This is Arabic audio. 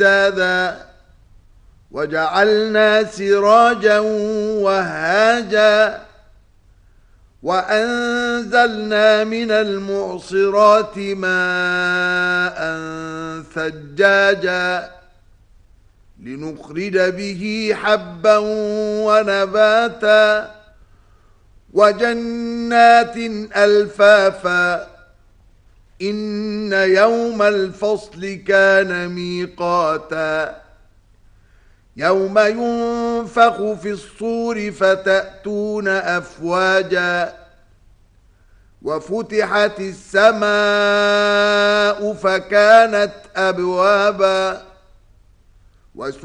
أندادا وجعلنا سراجا وهاجا وأنزلنا من المعصرات ماء ثجاجا لنخرج به حبا ونباتا وجنات ألفافا إن يوم الفصل كان ميقاتا يوم ينفخ في الصور فتأتون أفواجا وفتحت السماء فكانت أبوابا